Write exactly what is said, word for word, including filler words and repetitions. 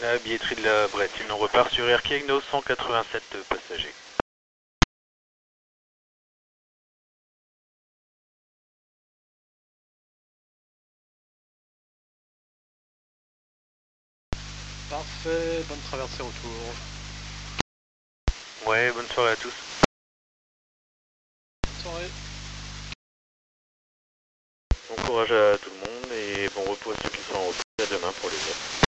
La billetterie de la Bretine, on repart sur Air Kegno, cent quatre-vingt-sept passagers. Parfait, bonne traversée retour. Ouais, bonne soirée à tous. Bonne soirée. Bon courage à tout le monde et bon repos à ceux qui sont en repos. À demain pour les autres.